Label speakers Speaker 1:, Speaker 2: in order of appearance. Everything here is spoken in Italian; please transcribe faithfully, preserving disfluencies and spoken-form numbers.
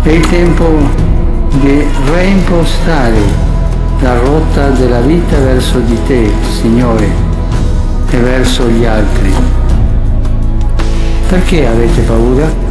Speaker 1: È il tempo di reimpostare la rotta della vita verso di te, Signore, e verso gli altri. Perché avete paura?